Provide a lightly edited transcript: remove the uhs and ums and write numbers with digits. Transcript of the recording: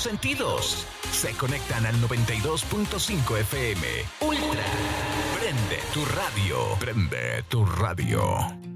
sentidos se conectan al 92.5 FM. Ultra. Prende tu radio. Prende tu radio.